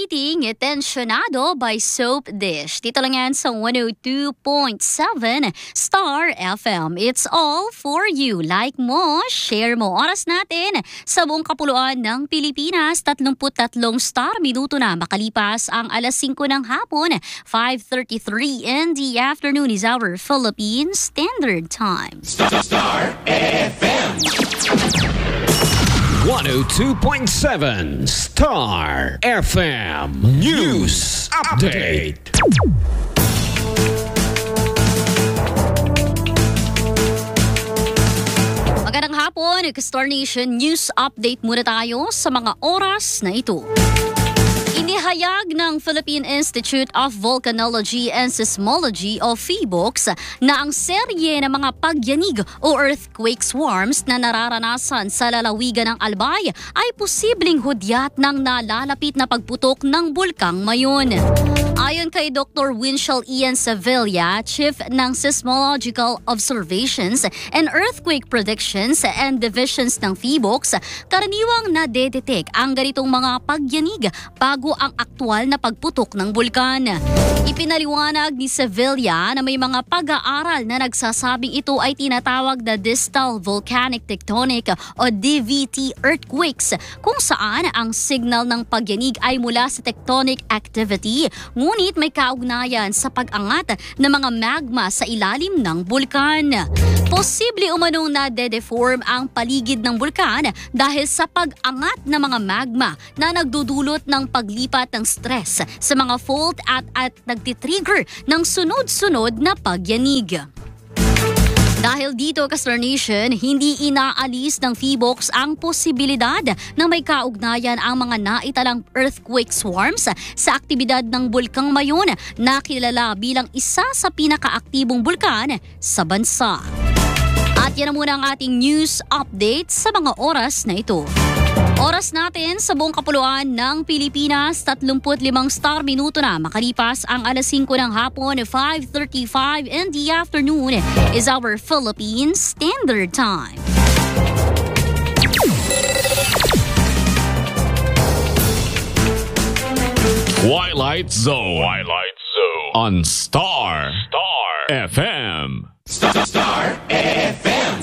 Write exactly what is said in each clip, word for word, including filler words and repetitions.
Eating Tensionado by Soap Dish. Dito lang yan sa one oh two point seven Star F M. It's all for you. Like mo, share mo. Oras natin sa buong kapuluan ng Pilipinas. thirty-three star minuto na makalipas ang alas singko ng hapon. five thirty-three in the afternoon is our Philippine Standard Time. Star, Star F M. one oh two point seven Star F M News Update. Magandang hapon, Star Nation News Update muna tayo sa mga oras na ito. Inihayag ng Philippine Institute of Volcanology and Seismology o PHIVOLCS na ang serye ng mga pagyanig o earthquake swarms na nararanasan sa lalawigan ng Albay ay posibleng hudyat ng nalalapit na pagputok ng bulkang Mayon. Ayon kay Doctor Winchell Ian Sevilla, Chief ng Seismological Observations and Earthquake Predictions and Divisions ng PHIVOLCS, karaniwang nadedetect ang ganitong mga pagyanig bago ang aktwal na pagputok ng bulkan. Ipinaliwanag ni Sevilla na may mga pag-aaral na nagsasabing ito ay tinatawag na Distal Volcanic Tectonic o D V T earthquakes, kung saan ang signal ng pagyanig ay mula sa tectonic activity, ngunit may kaugnayan sa pag-angat ng mga magma sa ilalim ng bulkan. Posible umanong na-deform ang paligid ng bulkan dahil sa pag-angat ng mga magma na nagdudulot ng paglipat ng stress sa mga fault at at nagtitrigger ng sunod-sunod na pagyanig. Dahil dito, Star Nation, hindi inaalis ng PHIVOLCS ang posibilidad na may kaugnayan ang mga naitalang earthquake swarms sa aktibidad ng Bulkang Mayon na kilala bilang isa sa pinakaaktibong bulkan sa bansa. At yan na muna ang ating news update sa mga oras na ito. Oras natin sa buong kapuluan ng Pilipinas, thirty-five star minuto na makalipas ang alas singko ng hapon. Five thirty-five in the afternoon is our Philippine Standard Time. Twilight Zone. Twilight Zone on Star Star F M. Star, Star F M.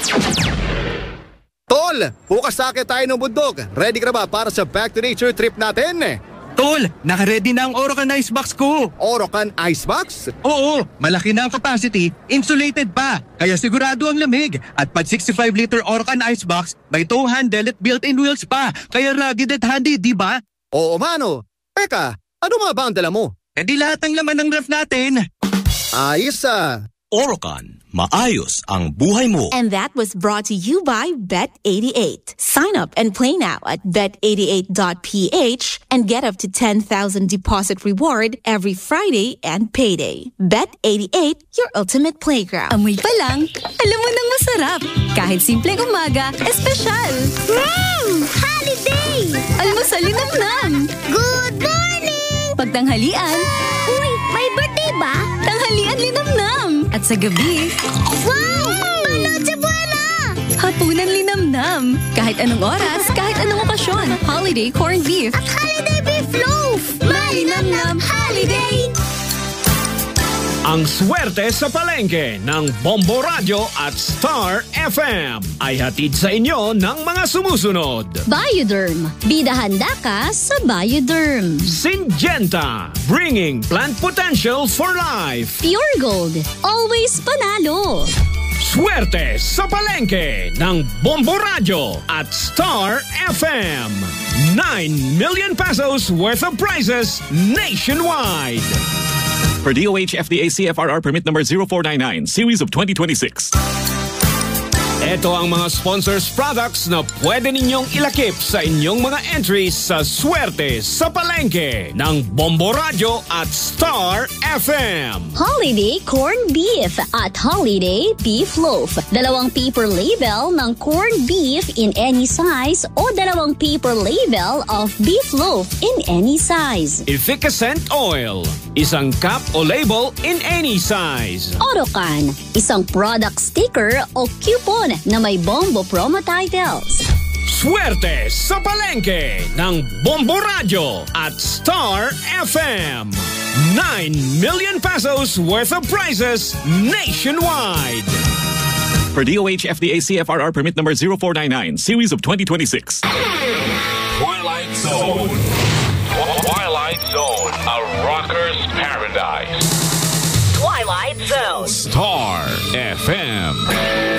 Tol, bukas sakit tayo ng bundok. Ready ka na ba para sa Back to Nature trip natin? Tol, naka-ready na ang Orocan Icebox ko. Orocan Icebox? Oo, malaki na ang capacity, insulated pa. Kaya sigurado ang lamig. At pag sixty-five liter Orocan Icebox, may tow handle at built-in wheels pa. Kaya rugged at handy, di ba? Oo, mano. Teka, ano nga ba ang dala mo? E di lahat ng laman ng ref natin. Ayos ah. Orocan, maayos ang buhay mo. And that was brought to you by Bet eighty-eight. Sign up and play now at bet eighty-eight dot p h and get up to ten thousand deposit reward every Friday and payday. Bet eighty-eight, your ultimate playground. Amoy pa lang, alam mo nang masarap. Kahit simpleng umaga, espesyal. Mmm! Holiday! Almusal linamnam. Good morning! Pagtanghalian, uy, may birthday ba? Tanghalian linamnam. At sa gabi, wow! Panoche buena! Hapunan linamnam. Kahit anong oras, kahit anong okasyon. Holiday corned beef. At holiday beef loaf! Malinamnam holiday! Ang swerte sa palengke ng Bombo Radio at Star F M ay hatid sa inyo ng mga sumusunod. Bioderm. Bida handa ka sa Bioderm. Syngenta, bringing plant potential for life. Pure Gold. Always panalo. Swerte sa palengke ng Bombo Radio at Star F M. nine million pesos worth of prizes nationwide. For D O H F D A C F R R permit number zero four nine nine, series of twenty twenty-six. Ito ang mga sponsors products na pwede ninyong ilakip sa inyong mga entries sa Swerte sa Palengke ng Bombo Radio at Star F M. Holiday Corned Beef at Holiday Beef Loaf. Dalawang paper label ng corned beef in any size o dalawang paper label of beef loaf in any size. Efficacent Oil. Isang cup o label in any size. Orocan. Isang product sticker o coupon na may Bombo promo titles. Swerte sa Palengke ng Bombo Radio at Star F M. nine million pesos worth of prizes nationwide. For D O H F D A C F R R permit number zero four nine nine, series of twenty twenty-six. Twilight Zone. Twilight Zone, a rocker's paradise. Twilight Zone. Star F M.